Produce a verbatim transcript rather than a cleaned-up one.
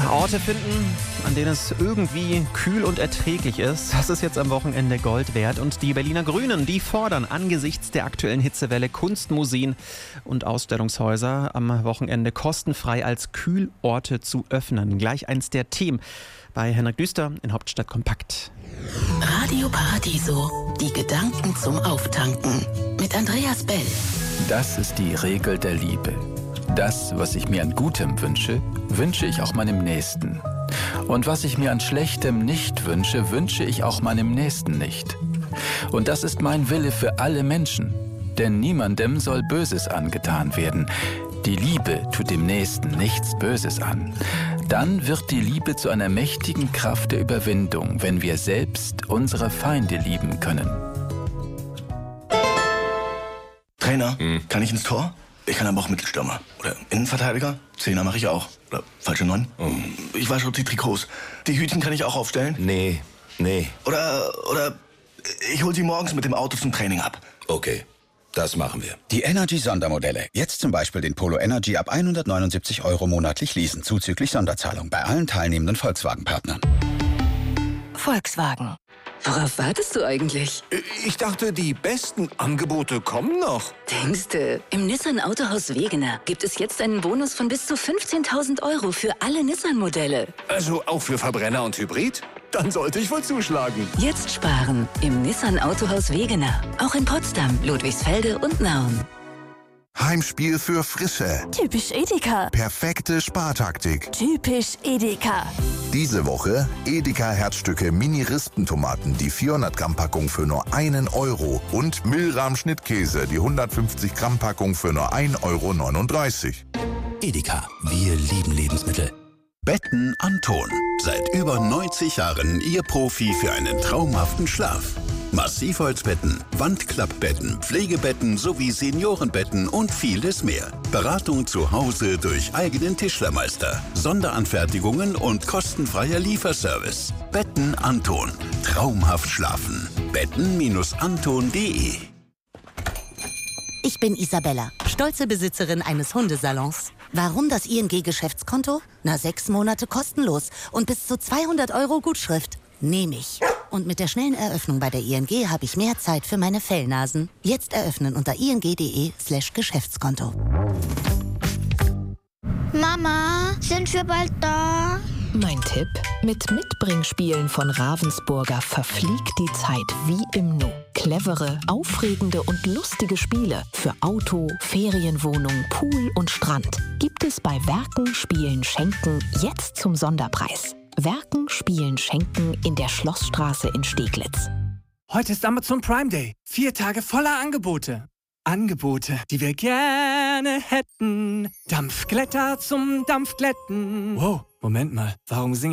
Orte finden, an denen es irgendwie kühl und erträglich ist, das ist jetzt am Wochenende Gold wert. Und die Berliner Grünen, die fordern angesichts der aktuellen Hitzewelle Kunstmuseen und Ausstellungshäuser am Wochenende kostenfrei als Kühlorte zu öffnen. Gleich eins der Themen bei Henrik Düster in Hauptstadt Kompakt. Radio Paradiso, die Gedanken zum Auftanken mit Andreas Bell. Das ist die Regel der Liebe. Das, was ich mir an Gutem wünsche, wünsche ich auch meinem Nächsten. Und was ich mir an Schlechtem nicht wünsche, wünsche ich auch meinem Nächsten nicht. Und das ist mein Wille für alle Menschen. Denn niemandem soll Böses angetan werden. Die Liebe tut dem Nächsten nichts Böses an. Dann wird die Liebe zu einer mächtigen Kraft der Überwindung, wenn wir selbst unsere Feinde lieben können. Trainer, hm. kann ich ins Tor? Ich kann aber auch Mittelstürmer. Oder Innenverteidiger? Zehner mache ich auch. Oder falsche Neun? Oh. Ich wasche die Trikots. Die Hütchen kann ich auch aufstellen? Nee, nee. Oder, oder ich hol sie morgens mit dem Auto zum Training ab. Okay, das machen wir. Die Energy-Sondermodelle. Jetzt zum Beispiel den Polo Energy ab hundertneunundsiebzig Euro monatlich leasen, zuzüglich Sonderzahlung bei allen teilnehmenden Volkswagen-Partnern. Volkswagen. Worauf wartest du eigentlich? Ich dachte, die besten Angebote kommen noch. Denkste, im Nissan Autohaus Wegener gibt es jetzt einen Bonus von bis zu fünfzehntausend Euro für alle Nissan-Modelle. Also auch für Verbrenner und Hybrid? Dann sollte ich wohl zuschlagen. Jetzt sparen im Nissan Autohaus Wegener. Auch in Potsdam, Ludwigsfelde und Nauen. Heimspiel für Frische. Typisch Edeka. Perfekte Spartaktik. Typisch Edeka. Diese Woche Edeka Herzstücke Mini-Rispentomaten, die vierhundert Gramm Packung für nur einen Euro. Und Milram Schnittkäse, die hundertfünfzig Gramm Packung für nur ein Euro neununddreißig. Edeka, wir lieben Lebensmittel. Betten Anton. Seit über neunzig Jahren Ihr Profi für einen traumhaften Schlaf. Massivholzbetten, Wandklappbetten, Pflegebetten sowie Seniorenbetten und vieles mehr. Beratung zu Hause durch eigenen Tischlermeister, Sonderanfertigungen und kostenfreier Lieferservice. Betten Anton. Traumhaft schlafen. betten Anton punkt de. Ich bin Isabella, stolze Besitzerin eines Hundesalons. Warum das I N G-Geschäftskonto? Na, sechs Monate kostenlos und bis zu zweihundert Euro Gutschrift. Nehme ich. Und mit der schnellen Eröffnung bei der I N G habe ich mehr Zeit für meine Fellnasen. Jetzt eröffnen unter ing.de slash Geschäftskonto. Mama, sind wir bald da? Mein Tipp? Mit Mitbringspielen von Ravensburger verfliegt die Zeit wie im Nu. Clevere, aufregende und lustige Spiele für Auto, Ferienwohnung, Pool und Strand gibt es bei Werken, Spielen, Schenken jetzt zum Sonderpreis. Werken, Spielen, Schenken in der Schlossstraße in Steglitz. Heute ist Amazon Prime Day. Vier Tage voller Angebote. Angebote, die wir gerne hätten. Dampfglätter zum Dampfglätten. Wow, Moment mal. Warum singe